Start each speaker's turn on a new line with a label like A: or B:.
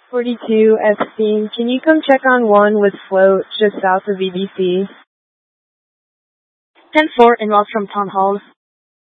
A: 42 Epstein, can you come check on 1 with float just south of EBC?
B: 10-4 inbound from Town Hall.